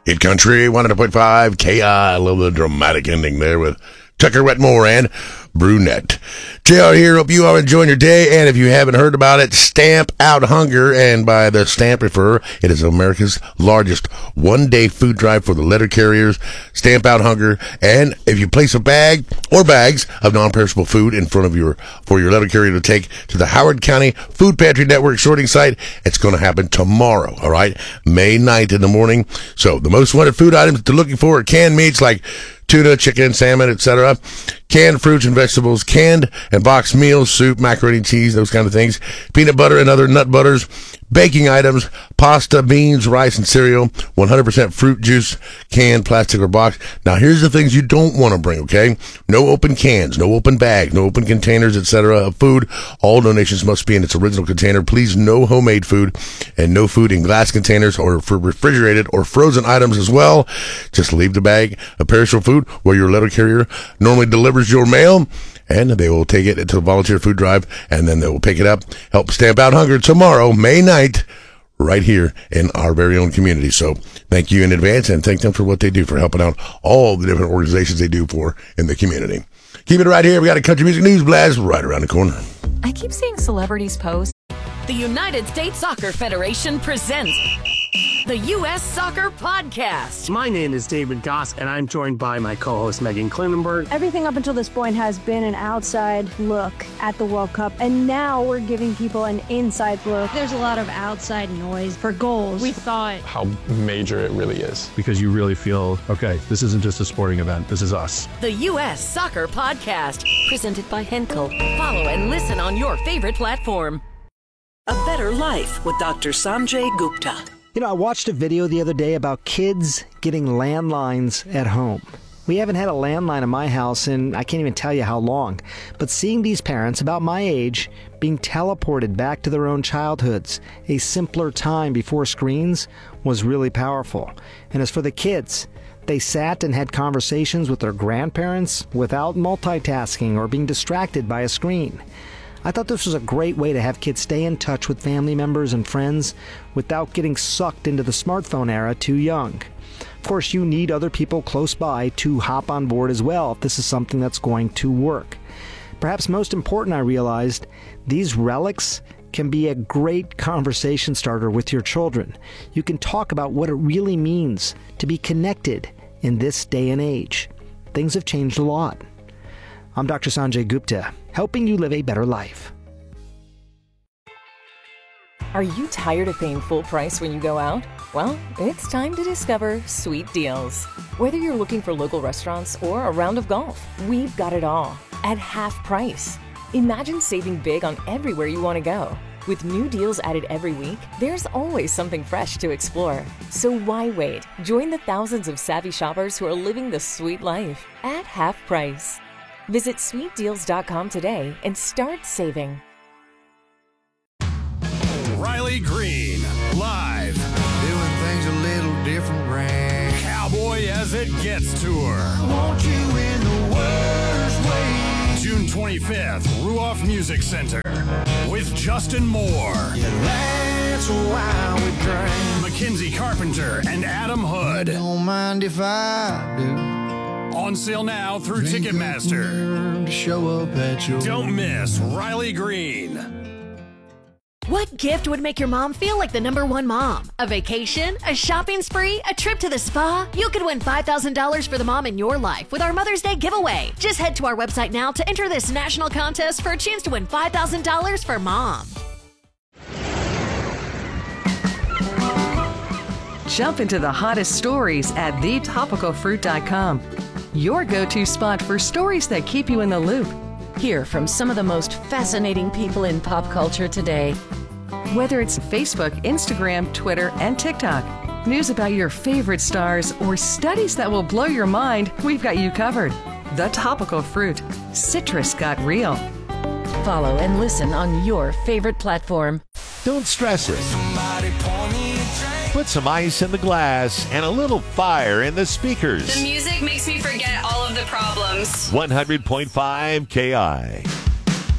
Hit Country 100.5 KI. I love the dramatic ending there with Tucker Wetmore and Brunette. JR here. Hope you are enjoying your day. And if you haven't heard about it, Stamp Out Hunger. And by the Stamp refer, it is America's largest one-day food drive for the letter carriers. Stamp Out Hunger. And if you place a bag or bags of non-perishable food in front of for your letter carrier to take to the Howard County Food Pantry Network sorting site, it's going to happen tomorrow. All right, May 9th in the morning. So the most wanted food items they're looking for are canned meats like tuna, chicken, salmon, etc., canned fruits and vegetables, canned and boxed meals, soup, macaroni, cheese, those kind of things, peanut butter and other nut butters, baking items, pasta, beans, rice, and cereal, 100% fruit juice, canned, plastic, or box. Now, here's the things you don't want to bring, okay? No open cans, no open bags, no open containers, etc. of food. All donations must be in its original container. Please, no homemade food, and no food in glass containers or for refrigerated or frozen items as well. Just leave the bag of perishable food where your letter carrier normally delivers your mail, and they will take it to the volunteer food drive, and then they will pick it up, help Stamp Out Hunger tomorrow, May 9th, right here in our very own community. So thank you in advance, and thank them for what they do for helping out all the different organizations they do for in the community. Keep it right here. We got a country music news blast right around the corner. I keep seeing celebrities post. The United States Soccer Federation presents the U.S. Soccer Podcast. My name is David Goss, and I'm joined by my co-host Megan Klinenberg. Everything up until this point has been an outside look at the World Cup, and now we're giving people an inside look. There's a lot of outside noise for goals. We thought how major it really is. Because you really feel, okay, this isn't just a sporting event, this is us. The U.S. Soccer Podcast, presented by Henkel. Follow and listen on your favorite platform. A Better Life with Dr. Sanjay Gupta. You know, I watched a video the other day about kids getting landlines at home. We haven't had a landline in my house in I can't even tell you how long. But seeing these parents about my age being teleported back to their own childhoods, a simpler time before screens, was really powerful. And as for the kids, they sat and had conversations with their grandparents without multitasking or being distracted by a screen. I thought this was a great way to have kids stay in touch with family members and friends without getting sucked into the smartphone era too young. Of course, you need other people close by to hop on board as well if this is something that's going to work. Perhaps most important, I realized, these relics can be a great conversation starter with your children. You can talk about what it really means to be connected in this day and age. Things have changed a lot. I'm Dr. Sanjay Gupta, helping you live a better life. Are you tired of paying full price when you go out? Well, it's time to discover Sweet Deals. Whether you're looking for local restaurants or a round of golf, we've got it all at half price. Imagine saving big on everywhere you want to go. With new deals added every week, there's always something fresh to explore. So why wait? Join the thousands of savvy shoppers who are living the sweet life at half price. Visit sweetdeals.com today and start saving. Riley Green, live. Doing things a little different, Ray. Cowboy as it gets tour. Want you in the worst way. June 25th, Ruoff Music Center. With Justin Moore. Yeah, that's why we drink. Mackenzie Carpenter and Adam Hood. Don't mind if I do. On sale now through Ticketmaster. To show up at your... Don't miss Riley Green. What gift would make your mom feel like the #1 mom? A vacation? A shopping spree? A trip to the spa? You could win $5,000 for the mom in your life with our Mother's Day giveaway. Just head to our website now to enter this national contest for a chance to win $5,000 for mom. Jump into the hottest stories at thetopicalfruit.com. Your go-to spot for stories that keep you in the loop. Hear from some of the most fascinating people in pop culture today. Whether it's Facebook, Instagram, Twitter, and TikTok, news about your favorite stars, or studies that will blow your mind, we've got you covered. The Topical Fruit. Citrus got real. Follow and listen on your favorite platform. Don't stress it. Put some ice in the glass and a little fire in the speakers. The music makes me forget all of the problems. 100.5 KI.